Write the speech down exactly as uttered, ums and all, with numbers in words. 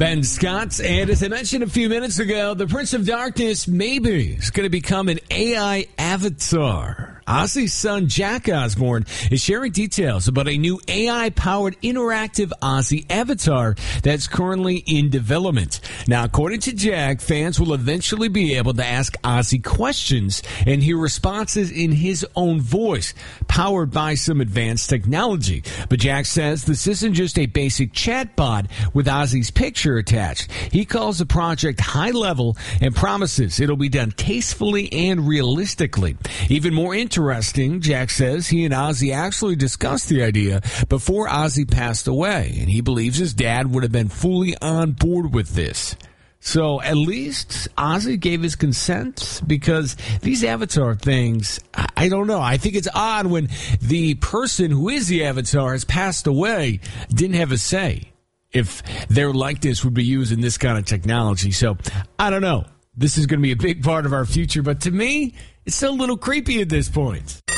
Ben Scott, and as I mentioned a few minutes ago, the Prince of Darkness maybe is going to become an A I avatar. Ozzy's son, Jack Osbourne, is sharing details about a new A I-powered interactive Ozzy avatar that's currently in development. Now, according to Jack, fans will eventually be able to ask Ozzy questions and hear responses in his own voice, powered by some advanced technology. But Jack says this isn't just a basic chatbot with Ozzy's picture attached. He calls the project high level and promises it'll be done tastefully and realistically. Even more interesting, Jack says he and Ozzy actually discussed the idea before Ozzy passed away, and he believes his dad would have been fully on board with this. So at least Ozzy gave his consent, because these avatar things, I don't know. I think it's odd when the person who is the avatar has passed away, didn't have a say if their likeness would be used in this kind of technology. So I don't know. This is going to be a big part of our future, but to me, it's still a little creepy at this point.